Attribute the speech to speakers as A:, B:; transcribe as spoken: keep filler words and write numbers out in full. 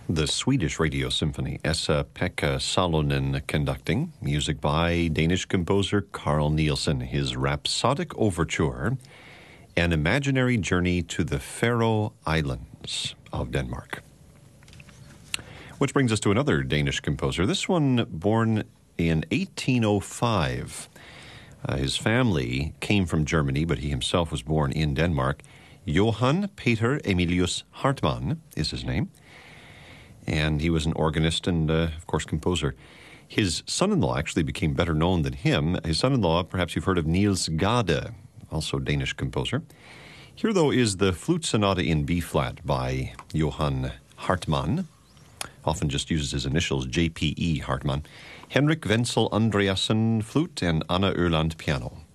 A: The Swedish Radio Symphony, Esa-Pekka Salonen conducting, music by Danish composer Carl Nielsen, his Rhapsodic Overture, An Imaginary Journey to the Faroe Islands of Denmark. Which brings us to another Danish composer, this one born in eighteen oh five. Uh, his family came from Germany, but he himself was born in Denmark. Johann Peter Emilius Hartmann is his name. And he was an organist and, uh, of course, composer. His son-in-law actually became better known than him. His son-in-law, perhaps you've heard of Niels Gade, also a Danish composer. Here, though, is the Flute Sonata in B-flat by Johann Hartmann, often just uses his initials, J P E Hartmann. Henrik Wenzel Andreasen, flute, and Anna Öland, piano.